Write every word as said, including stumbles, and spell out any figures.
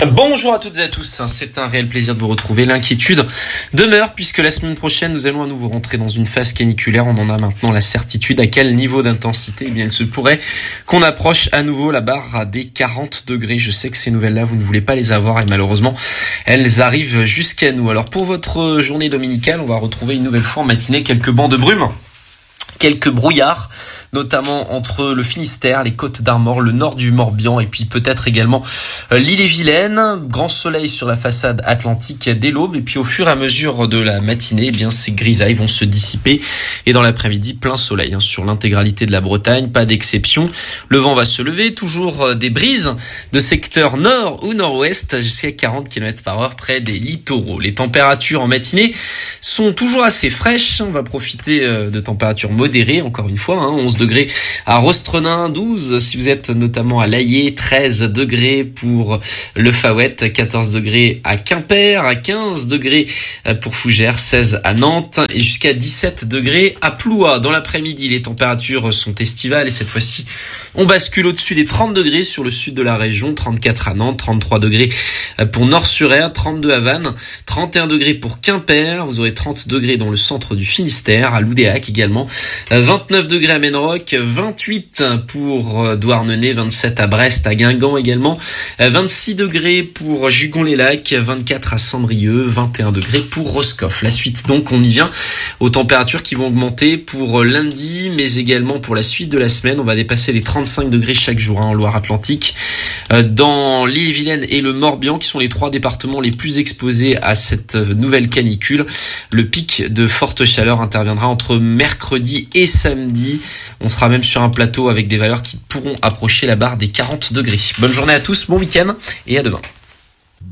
Bonjour à toutes et à tous, c'est un réel plaisir de vous retrouver. L'inquiétude demeure puisque la semaine prochaine nous allons à nouveau rentrer dans une phase caniculaire. On en a maintenant la certitude. À quel niveau d'intensité? Eh bien, il se pourrait qu'on approche à nouveau la barre des quarante degrés. Je sais que ces nouvelles-là, vous ne voulez pas les avoir et malheureusement, elles arrivent jusqu'à nous. Alors pour votre journée dominicale, on va retrouver une nouvelle fois en matinée quelques bancs de brume. Quelques brouillards, notamment entre le Finistère, les Côtes d'Armor, le nord du Morbihan et puis peut-être également l'Ille-et-Vilaine. Grand soleil sur la façade atlantique dès l'aube et puis au fur et à mesure de la matinée, eh bien ces grisailles vont se dissiper et dans l'après-midi, plein soleil hein, sur l'intégralité de la Bretagne, pas d'exception. Le vent va se lever, toujours des brises de secteur nord ou nord-ouest jusqu'à quarante kilomètres par heure près des littoraux. Les températures en matinée sont toujours assez fraîches. On va profiter de températures modéré, encore une fois, hein, onze degrés à Rostrenin, douze si vous êtes notamment à Laillé, treize degrés pour le Faouët, quatorze degrés à Quimper, à quinze degrés pour Fougères, seize à Nantes et jusqu'à dix-sept degrés à Ploua. Dans l'après-midi, les températures sont estivales et cette fois-ci, on bascule au-dessus des trente degrés sur le sud de la région, trente-quatre à Nantes, trente-trois degrés pour Nord-sur-Aire, trente-deux à Vannes, trente et un degrés pour Quimper, vous aurez trente degrés dans le centre du Finistère, à Loudéac également, vingt-neuf degrés à Menroc, vingt-huit pour Douarnenez, vingt-sept à Brest, à Guingamp également, vingt-six degrés pour Jugon-les-Lacs, vingt-quatre à Saint-Brieuc, vingt et un degrés pour Roscoff. La suite donc, on y vient aux températures qui vont augmenter pour lundi, mais également pour la suite de la semaine. On va dépasser les trente-cinq degrés chaque jour hein, en Loire-Atlantique, dans l'Ille-et-Vilaine et le Morbihan qui sont les trois départements les plus exposés à cette nouvelle canicule. Le pic de forte chaleur interviendra entre mercredi et samedi. On sera même sur un plateau avec des valeurs qui pourront approcher la barre des quarante degrés. Bonne journée à tous, bon week-end et à demain.